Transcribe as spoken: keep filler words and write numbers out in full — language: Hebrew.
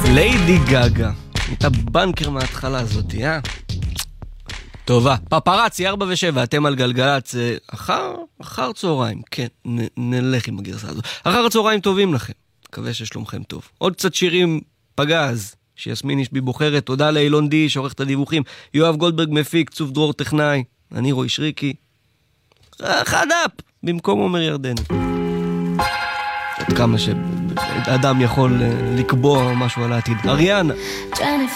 ליידי גגה. הייתה בנקר מההתחלה הזאת, אה? טובה. פפרצי, ארבע ושבע, אתם על גלגלץ, אחר, אחר צהריים, כן, נ, נלך עם הגרסה הזאת. אחר הצהריים טובים לכם, מקווה ששלומכם טוב. עוד קצת שירים פגז, שיסמין אישבי בוחרת, תודה לאילון די, שעורך את הדיווחים, יואב גולדברג מפיק, צוף דרור טכנאי, אני רוי שריקי, חדאפ, במקום עומר ירדני. עוד כמה שאדם יכול לקבוע משהו על העתיד. אריאנה.